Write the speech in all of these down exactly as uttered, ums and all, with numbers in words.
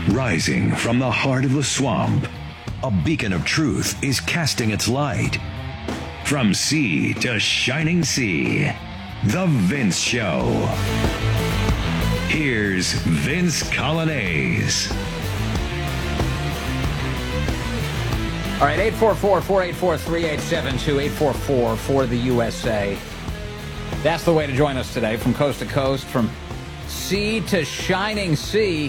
Rising from the heart of the swamp, a beacon of truth is casting its light. From sea to shining sea, The Vince Show. Here's Vince Coglianese. All right, eight four four, four eight four, three eight seven two, eight four four for the U S A. That's the way to join us today, from coast to coast, from sea to shining sea.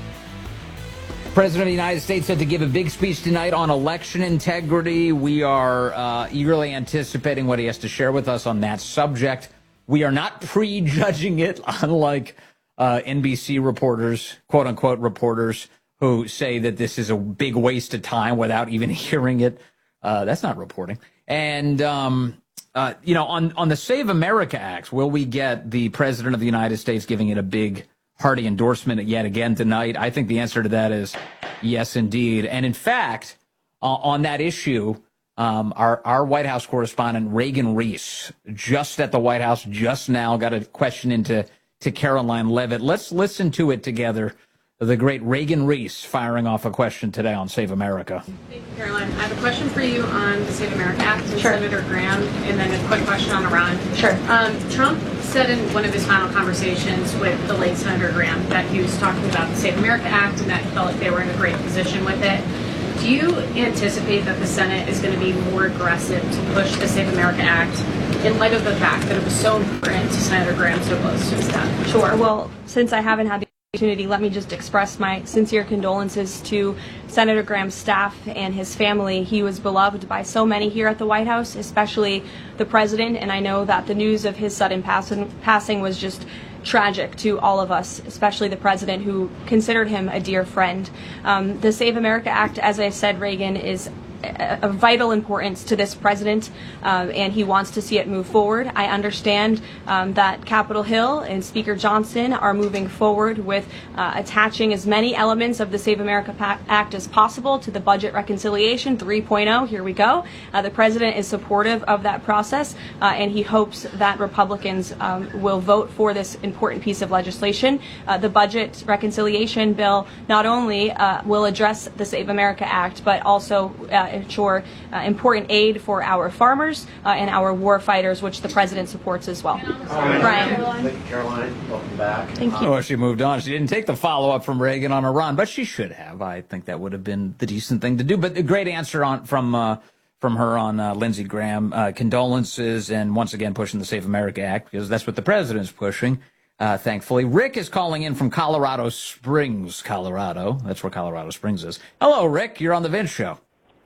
President of the United States said to give a big speech tonight on election integrity. We are uh, eagerly anticipating what he has to share with us on that subject. We are not prejudging it, unlike uh, N B C reporters, quote-unquote reporters, who say that this is a big waste of time without even hearing it. Uh, that's not reporting. And, um, uh, you know, on, on the Save America Act, will we get the President of the United States giving it a big hearty endorsement yet again tonight? I think the answer to that is yes, indeed. And in fact, uh, on that issue, um, our, our White House correspondent, Reagan Reese, just at the White House just now, got a question into to Caroline Levitt. Let's listen to it together. The great Reagan Reese firing off a question today on Save America. Thank you, Caroline. I have a question for you on the Save America Act and Sure. Senator Graham, and then a quick question on Iran. Sure. Um, Trump said in one of his final conversations with the late Senator Graham that he was talking about the Save America Act and that he felt like they were in a great position with it. Do you anticipate that the Senate is going to be more aggressive to push the Save America Act in light of the fact that it was so important to Senator Graham so close to his death? Sure. Well, since I haven't had the opportunity, let me just express my sincere condolences to Senator Graham's staff and his family. He was beloved by so many here at the White House, especially the president, and I know that the news of his sudden passing, passing was just tragic to all of us, especially the president, who considered him a dear friend. Um, the Save America Act, as I said, Reagan, is of vital importance to this president, uh, and he wants to see it move forward. I understand um, that Capitol Hill and Speaker Johnson are moving forward with uh, attaching as many elements of the Save America Act as possible to the budget reconciliation three point oh. Here we go. Uh, the president is supportive of that process, uh, and he hopes that Republicans um, will vote for this important piece of legislation. Uh, the budget reconciliation bill not only uh, will address the Save America Act, but also uh, ensure uh, important aid for our farmers uh, and our war fighters, which the president supports as well. Brian. Thank you, Caroline. Welcome back. Thank you. Oh, she moved on. She didn't take the follow-up from Reagan on Iran, but she should have. I think that would have been the decent thing to do. But a great answer on from uh, from her on uh, Lindsey Graham. Uh, condolences, and once again pushing the Save America Act, because that's what the president's pushing, uh, thankfully. Rick is calling in from Colorado Springs, Colorado. That's where Colorado Springs is. Hello, Rick. You're on the Vince Show.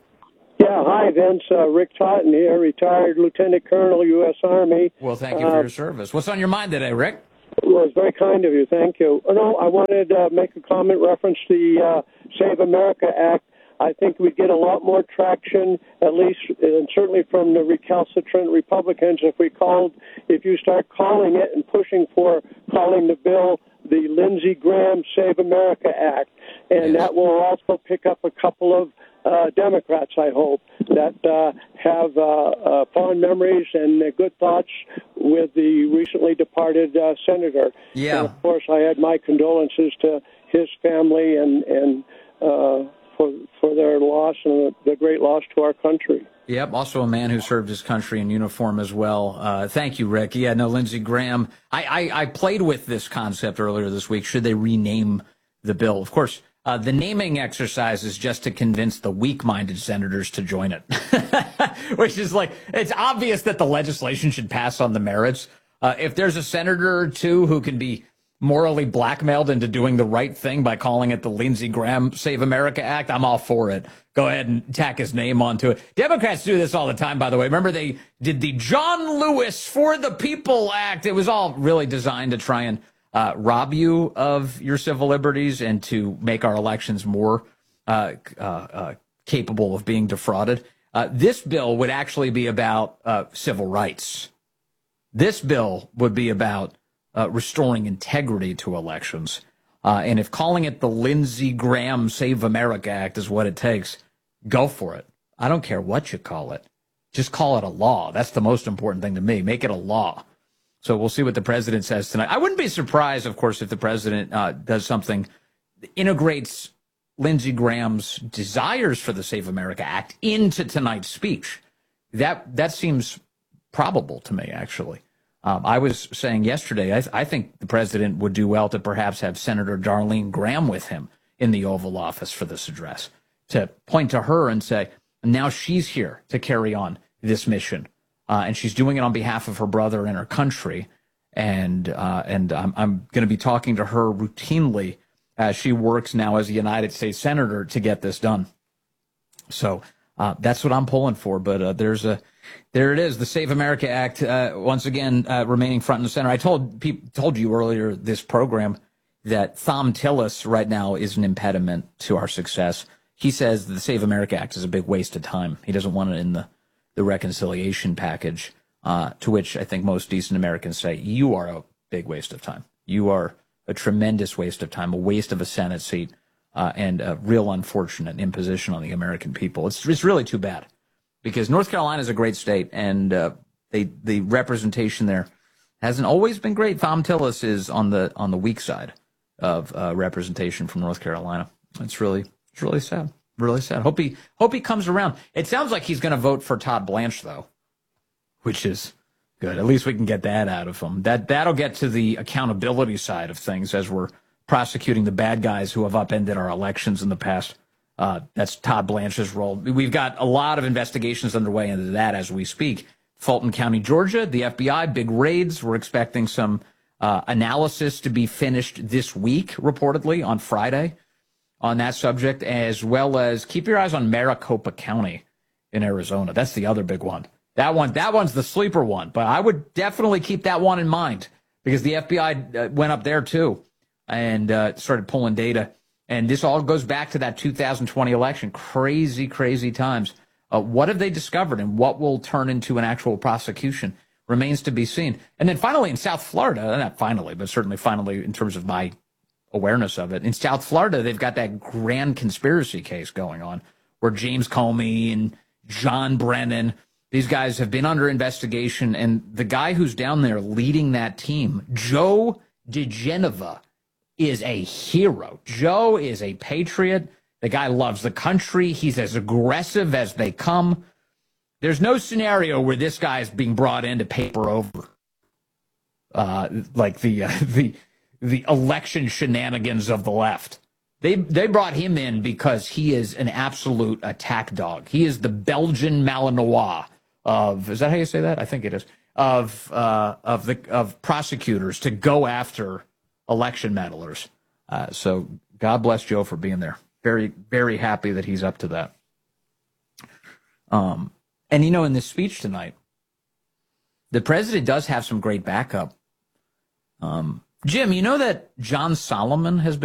Yeah, hi, Vince. Uh, Rick Totten here, retired Lieutenant Colonel, U S. Army. Well, thank you for uh, your service. What's on your mind today, Rick? Well, it's very kind of you. Thank you. Oh, no, I wanted to uh, make a comment reference to the uh, Save America Act. I think we'd get a lot more traction, at least, and certainly from the recalcitrant Republicans, if we called, if you start calling it and pushing for calling the bill the Lindsey Graham Save America Act. And Yes. that will also pick up a couple of Uh, Democrats, I hope, that uh, have uh, uh, fond memories and uh, good thoughts with the recently departed uh, senator. Yeah. And of course, I had my condolences to his family and and uh, for for their loss and the great loss to our country. Yep, also a man who served his country in uniform as well. Uh, thank you, Rick. Yeah, no, Lindsey Graham. I, I, I played with this concept earlier this week. Should they rename the bill? Of course. Uh, the naming exercise is just to convince the weak-minded senators to join it, which is like, it's obvious that the legislation should pass on the merits. Uh, if there's a senator or two who can be morally blackmailed into doing the right thing by calling it the Lindsey Graham Save America Act, I'm all for it. Go ahead and tack his name onto it. Democrats do this all the time, by the way. Remember, they did the John Lewis For the People Act. It was all really designed to try and Uh, rob you of your civil liberties and to make our elections more uh, uh, uh, capable of being defrauded. Uh, this bill would actually be about uh, civil rights. This bill would be about uh, restoring integrity to elections. Uh, and if calling it the Lindsey Graham Save America Act is what it takes, go for it. I don't care what you call it. Just call it a law. That's the most important thing to me. Make it a law. So we'll see what the president says tonight. I wouldn't be surprised, of course, if the president uh, does something, integrates Lindsey Graham's desires for the Save America Act into tonight's speech. That that seems probable to me, actually. Um, I was saying yesterday, I, th- I think the president would do well to perhaps have Senator Darlene Graham with him in the Oval Office for this address, to point to her and say, now she's here to carry on this mission. Uh, and she's doing it on behalf of her brother and her country. And uh, and I'm, I'm going to be talking to her routinely as she works now as a United States Senator to get this done. So uh, that's what I'm pulling for. But uh, there's a there it is, the Save America Act, uh, once again, uh, remaining front and center. I told people, told you earlier this program that Thom Tillis right now is an impediment to our success. He says the Save America Act is a big waste of time. He doesn't want it in the, the reconciliation package, uh, to which I think most decent Americans say, you are a big waste of time. You are a tremendous waste of time, a waste of a Senate seat, uh, and a real unfortunate imposition on the American people. It's, it's really too bad, because North Carolina is a great state, and uh, they, the representation there hasn't always been great. Thom Tillis is on the on the weak side of uh, representation from North Carolina. It's really it's really sad, really sad. Hope he hope he comes around. It sounds like he's going to vote for Todd Blanche, though, which is good. At least we can get that out of him. That that'll get to the accountability side of things as we're prosecuting the bad guys who have upended our elections in the past. Uh, that's Todd Blanche's role. We've got a lot of investigations underway into that as we speak. Fulton County, Georgia, the F B I, big raids. We're expecting some uh, analysis to be finished this week, reportedly, on Friday on that subject, as well as keep your eyes on Maricopa County in Arizona. That's the other big one. That one, that one's the sleeper one, but I would definitely keep that one in mind, because the F B I uh, went up there too and uh, started pulling data. And this all goes back to that two thousand twenty election. Crazy, crazy times. Uh, what have they discovered, and what will turn into an actual prosecution remains to be seen. And then finally in South Florida, not finally, but certainly finally in terms of my awareness of it, in South Florida, they've got that grand conspiracy case going on where James Comey and John Brennan, these guys have been under investigation. And the guy who's down there leading that team, Joe DeGeneva, is a hero. Joe is a patriot. The guy loves the country. He's as aggressive as they come. There's no scenario where this guy is being brought in to paper over uh, like the uh, the the election shenanigans of the left. They they brought him in because he is an absolute attack dog. He is the Belgian Malinois of, is that how you say that? I think it is, of uh, of the of prosecutors to go after election meddlers. Uh, so God bless Joe for being there. Very, very happy that he's up to that. Um, and, you know, in this speech tonight, the president does have some great backup. Um, Jim, you know that John Solomon has been